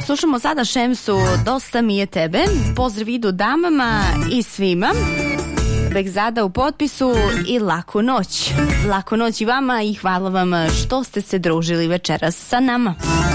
Slušamo sada Šemsu, Dosta mi je tebe. Pozdrav idu damama i svima. Bekzada u potpisu i laku noć. Laku noć i vama i hvala vam što ste se družili večeras sa nama.